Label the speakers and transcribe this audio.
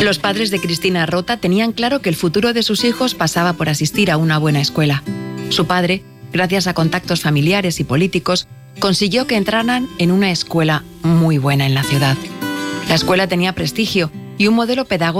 Speaker 1: Los padres de Cristina Rota tenían claro que el futuro de sus hijos pasaba por asistir a una buena escuela. Su padre, gracias a contactos familiares y políticos, consiguió que entraran en una escuela muy buena en la ciudad. La escuela tenía prestigio y un modelo pedagógico